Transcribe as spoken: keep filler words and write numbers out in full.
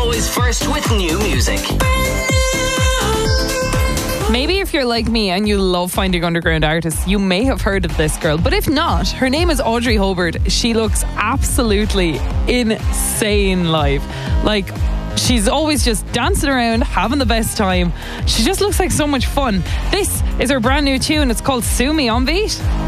always first with new music. Maybe if you're like me and you love finding underground artists, you may have heard of this girl. But if not, her name is Audrey Hubbard. She looks absolutely insane live. Like, she's always just dancing around, having the best time. She just looks like so much fun. This is her brand new tune. It's called Sue Me on Beat.